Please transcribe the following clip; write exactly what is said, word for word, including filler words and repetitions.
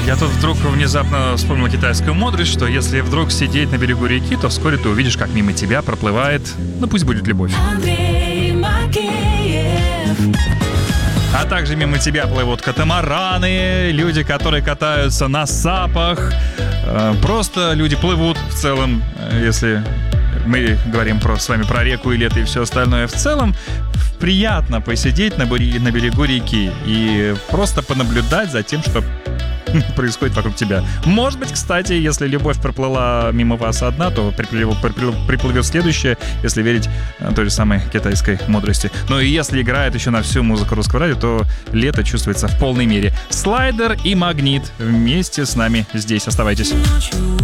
Я тут вдруг внезапно вспомнил китайскую мудрость, что если вдруг сидеть на берегу реки, то вскоре ты увидишь, как мимо тебя проплывает, ну пусть будет любовь. Андрей Макеев. А также мимо тебя плывут катамараны, люди, которые катаются на сапах. Э, Просто люди плывут в целом, э, если мы говорим про, с вами про реку и лето и все остальное. В целом приятно посидеть на, бури- на берегу реки и просто понаблюдать за тем, что происходит вокруг тебя. Может быть, кстати, если любовь проплыла мимо вас одна, то приплыв- приплыв- приплывет следующая, если верить э, той же самой китайской мудрости. Ну и если играет еще на всю музыку русского радио, то лето чувствуется в полной мере. Слайдер и Магнит вместе с нами здесь. Оставайтесь. Ночью